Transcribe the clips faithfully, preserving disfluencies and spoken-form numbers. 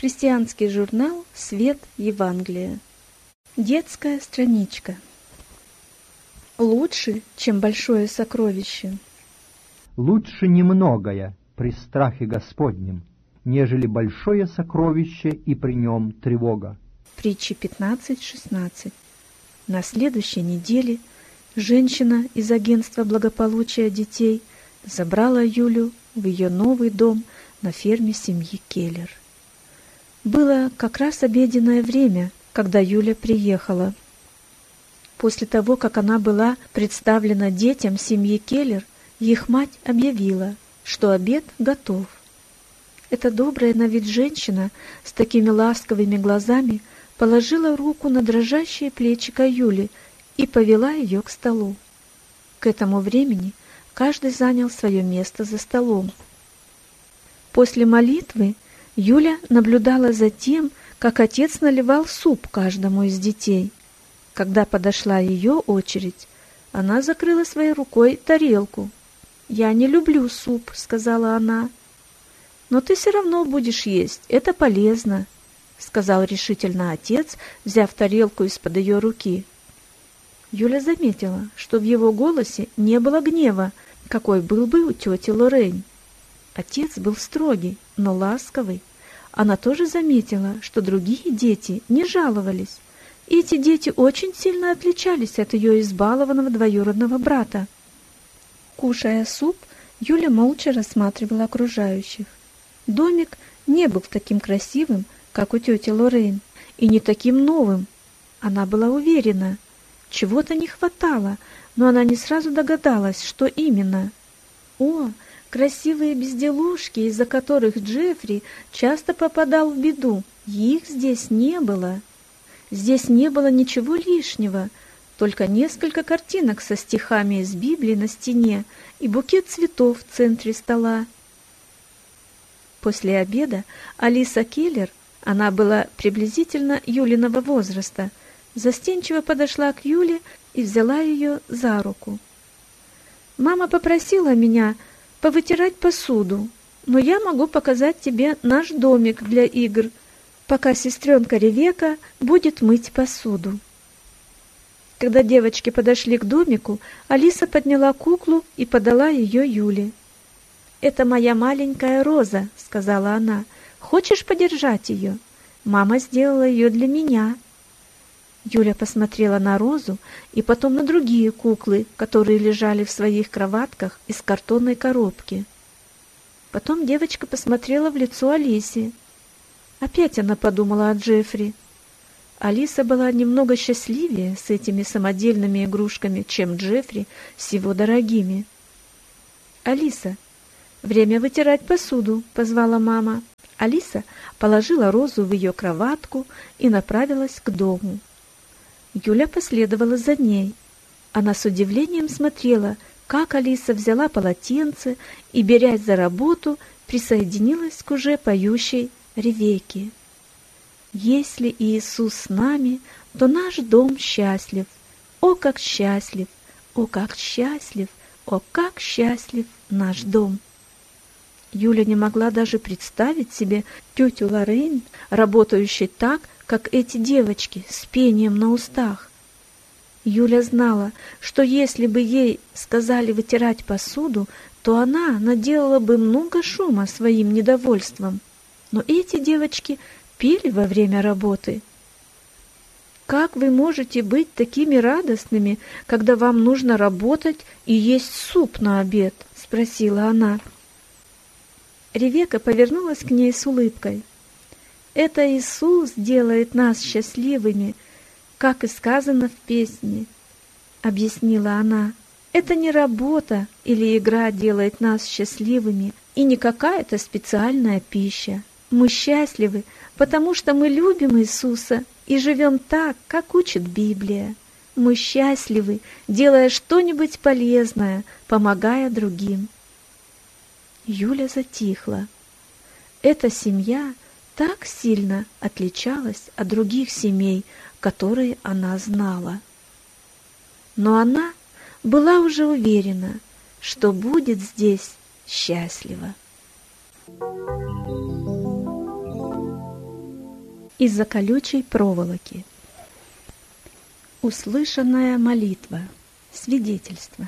Христианский журнал «Свет Евангелия». Детская страничка. Лучше, чем большое сокровище. Лучше немногое при страхе Господнем, нежели большое сокровище и при нем тревога. Притчи пятнадцать шестнадцать. На следующей неделе женщина из агентства благополучия детей забрала Юлю в ее новый дом на ферме семьи Келлер. Было как раз обеденное время, когда Юля приехала. После того, как она была представлена детям семьи Келлер, их мать объявила, что обед готов. Эта добрая на вид женщина с такими ласковыми глазами положила руку на дрожащие плечико Юли и повела ее к столу. К этому времени каждый занял свое место за столом. После молитвы Юля наблюдала за тем, как отец наливал суп каждому из детей. Когда подошла ее очередь, она закрыла своей рукой тарелку. «Я не люблю суп», — сказала она. «Но ты все равно будешь есть, это полезно», — сказал решительно отец, взяв тарелку из-под ее руки. Юля заметила, что в его голосе не было гнева, какой был бы у тети Лоррейн. Отец был строгий, но ласковый. Она тоже заметила, что другие дети не жаловались. И эти дети очень сильно отличались от ее избалованного двоюродного брата. Кушая суп, Юля молча рассматривала окружающих. Домик не был таким красивым, как у тети Лоррейн, и не таким новым. Она была уверена, чего-то не хватало, но она не сразу догадалась, что именно. О, красивые безделушки, из-за которых Джеффри часто попадал в беду. Их здесь не было. Здесь не было ничего лишнего, только несколько картинок со стихами из Библии на стене и букет цветов в центре стола. После обеда Алиса Келлер, она была приблизительно Юлиного возраста, застенчиво подошла к Юле и взяла ее за руку. «Мама попросила меня повытирать посуду, но я могу показать тебе наш домик для игр, пока сестренка Ревека будет мыть посуду». Когда девочки подошли к домику, Алиса подняла куклу и подала ее Юле. «Это моя маленькая Роза», — сказала она. «Хочешь подержать ее? Мама сделала ее для меня». Юля посмотрела на Розу и потом на другие куклы, которые лежали в своих кроватках из картонной коробки. Потом девочка посмотрела в лицо Алисе. Опять она подумала о Джеффри. Алиса была немного счастливее с этими самодельными игрушками, чем Джеффри с его дорогими. «Алиса, время вытирать посуду», — позвала мама. Алиса положила Розу в ее кроватку и направилась к дому. Юля последовала за ней. Она с удивлением смотрела, как Алиса взяла полотенце и, берясь за работу, присоединилась к уже поющей Ревеке. «Если Иисус с нами, то наш дом счастлив. О, как счастлив! О, как счастлив! О, как счастлив наш дом!» Юля не могла даже представить себе тетю Лоррейн, работающей так, как эти девочки, с пением на устах. Юля знала, что если бы ей сказали вытирать посуду, то она наделала бы много шума своим недовольством. Но эти девочки пели во время работы. «Как вы можете быть такими радостными, когда вам нужно работать и есть суп на обед?» — спросила она. Ревека повернулась к ней с улыбкой. «Это Иисус делает нас счастливыми, как и сказано в песне», — объяснила она. «Это не работа или игра делает нас счастливыми, и не какая-то специальная пища. Мы счастливы, потому что мы любим Иисуса и живем так, как учит Библия. Мы счастливы, делая что-нибудь полезное, помогая другим». Юля затихла. Эта семья так сильно отличалась от других семей, которые она знала. Но она была уже уверена, что будет здесь счастлива. из-за колючей проволоки. Услышанная молитва. Свидетельство.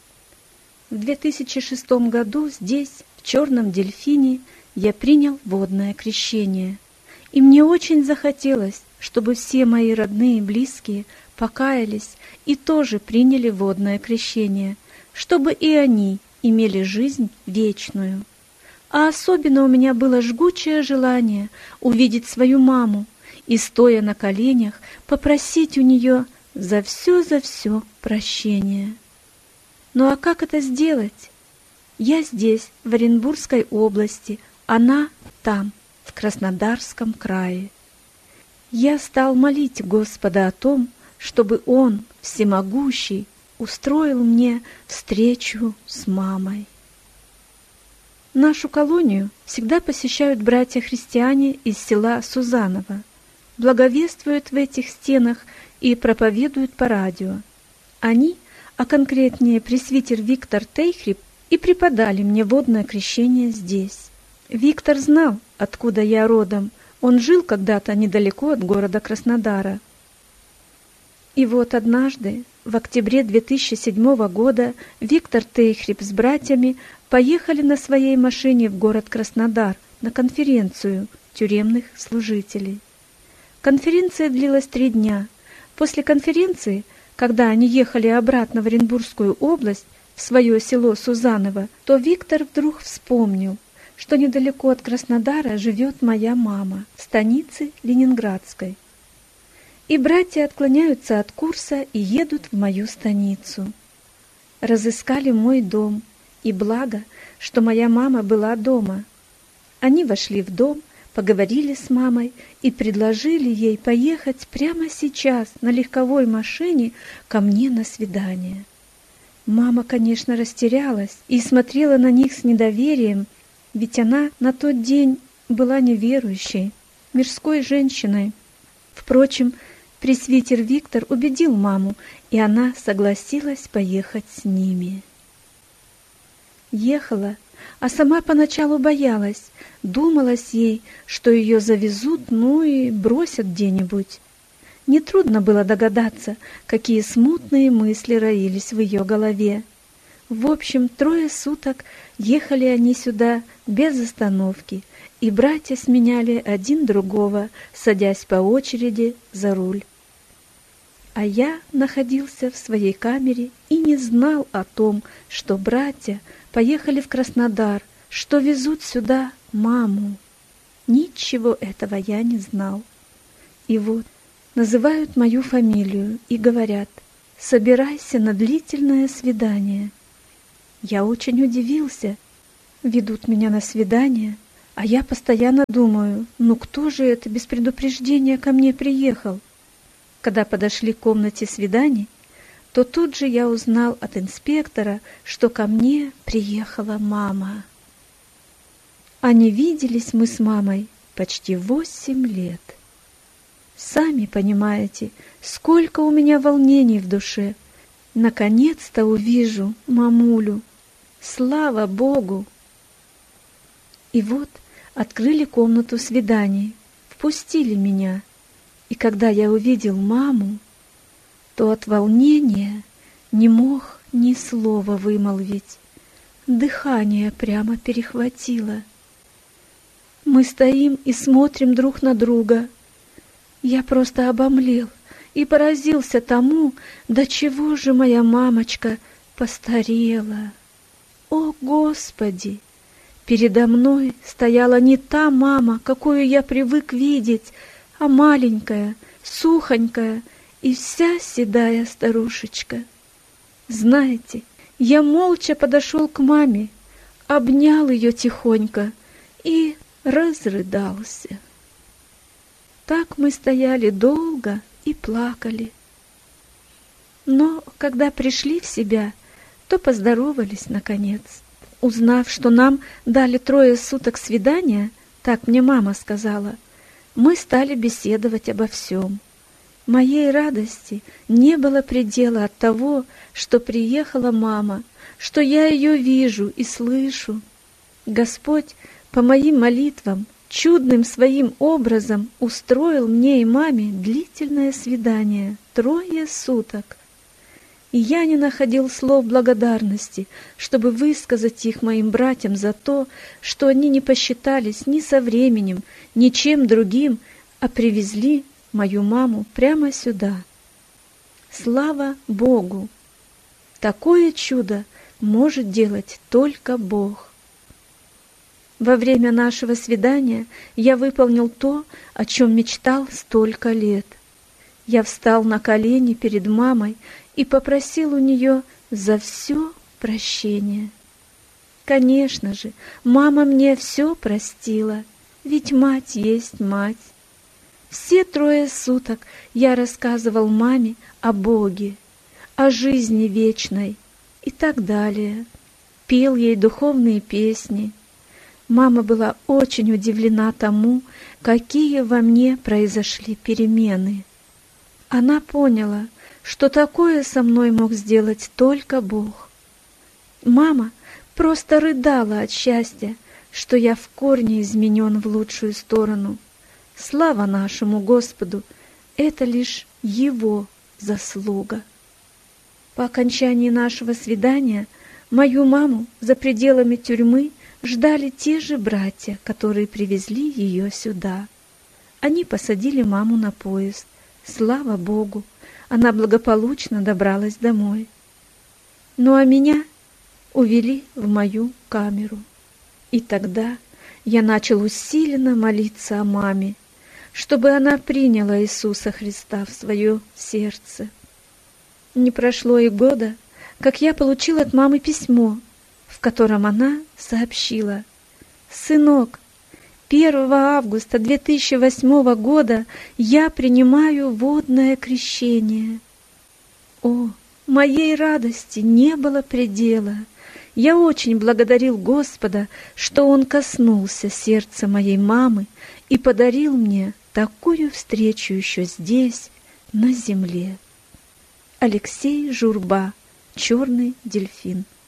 В две тысячи шестом году здесь, в Черном Дельфине, я принял водное крещение. И мне очень захотелось, чтобы все мои родные и близкие покаялись и тоже приняли водное крещение, чтобы и они имели жизнь вечную. А особенно у меня было жгучее желание увидеть свою маму и, стоя на коленях, попросить у нее за все, за все прощения. Ну а как это сделать? Я здесь, в Оренбургской области, она там, в Краснодарском крае. Я стал молить Господа о том, чтобы Он, всемогущий, устроил мне встречу с мамой. Нашу колонию всегда посещают братья-христиане из села Сузаново, благовествуют в этих стенах и проповедуют по радио. Они, а конкретнее пресвитер Виктор Тейхрип, и преподали мне водное крещение здесь. Виктор знал, откуда я родом, он жил когда-то недалеко от города Краснодара. И вот однажды, в октябре две тысячи седьмого года, Виктор Тейхрип с братьями поехали на своей машине в город Краснодар на конференцию тюремных служителей. Конференция длилась три дня. После конференции, когда они ехали обратно в Оренбургскую область, в свое село Сузаново, то Виктор вдруг вспомнил, что недалеко от Краснодара живет моя мама, в станице Ленинградской. И братья отклоняются от курса и едут в мою станицу. Разыскали мой дом, и благо, что моя мама была дома. Они вошли в дом, поговорили с мамой и предложили ей поехать прямо сейчас на легковой машине ко мне на свидание. Мама, конечно, растерялась и смотрела на них с недоверием, ведь она на тот день была неверующей, мирской женщиной. Впрочем, пресвитер Виктор убедил маму, и она согласилась поехать с ними. Ехала, а сама поначалу боялась, думалось ей, что ее завезут, ну и бросят где-нибудь. Нетрудно было догадаться, какие смутные мысли роились в ее голове. В общем, трое суток ехали они сюда без остановки, и братья сменяли один другого, садясь по очереди за руль. А я находился в своей камере и не знал о том, что братья поехали в Краснодар, что везут сюда маму. Ничего этого я не знал. И вот называют мою фамилию и говорят: «Собирайся на длительное свидание». Я очень удивился. Ведут меня на свидание, а я постоянно думаю, ну кто же это без предупреждения ко мне приехал? Когда подошли к комнате свиданий, то тут же я узнал от инспектора, что ко мне приехала мама. А не виделись мы с мамой почти восемь лет. Сами понимаете, сколько у меня волнений в душе. Наконец-то увижу мамулю. Слава Богу! И вот открыли комнату свиданий, впустили меня. И когда я увидел маму, то от волнения не мог ни слова вымолвить. Дыхание прямо перехватило. Мы стоим и смотрим друг на друга. Я просто обомлел и поразился тому, до чего же моя мамочка постарела. О, Господи! Передо мной стояла не та мама, какую я привык видеть, а маленькая, сухонькая и вся седая старушечка. Знаете, я молча подошел к маме, обнял ее тихонько и разрыдался. Так мы стояли долго и плакали. Но когда пришли в себя, то поздоровались наконец. Узнав, что нам дали трое суток свидания, так мне мама сказала, мы стали беседовать обо всем. Моей радости не было предела от того, что приехала мама, что я ее вижу и слышу. Господь по моим молитвам чудным своим образом устроил мне и маме длительное свидание, трое суток. И я не находил слов благодарности, чтобы высказать их моим братьям за то, что они не посчитались ни со временем, ни чем другим, а привезли мою маму прямо сюда. Слава Богу! Такое чудо может делать только Бог. Во время нашего свидания я выполнил то, о чем мечтал столько лет. Я встал на колени перед мамой и попросил у нее за все прощения. Конечно же, мама мне все простила, ведь мать есть мать. Все трое суток я рассказывал маме о Боге, о жизни вечной и так далее. Пел ей духовные песни. Мама была очень удивлена тому, какие во мне произошли перемены. Она поняла, что такое со мной мог сделать только Бог. Мама просто рыдала от счастья, что я в корне изменен в лучшую сторону. Слава нашему Господу! Это лишь Его заслуга. По окончании нашего свидания мою маму за пределами тюрьмы ждали те же братья, которые привезли ее сюда. Они посадили маму на поезд. Слава Богу, она благополучно добралась домой. Ну а меня увели в мою камеру. И тогда я начал усиленно молиться о маме, чтобы она приняла Иисуса Христа в свое сердце. Не прошло и года, как я получил от мамы письмо, в котором она сообщила: «Сынок, первого августа две тысячи восьмого года я принимаю водное крещение». О, моей радости не было предела. Я очень благодарил Господа, что Он коснулся сердца моей мамы и подарил мне такую встречу еще здесь, на земле. Алексей Журба, «Черный дельфин».